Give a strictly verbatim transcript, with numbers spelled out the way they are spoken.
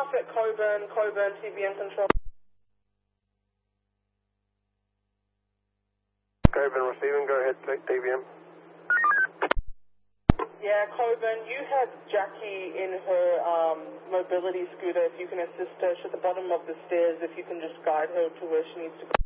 staff at Coburn, Coburn T V M Control. Coburn receiving, go ahead, take T V M. Yeah, Coburn, you had Jackie in her um, mobility scooter. If you can assist her, she's at the bottom of the stairs. If you can just guide her to where she needs to go.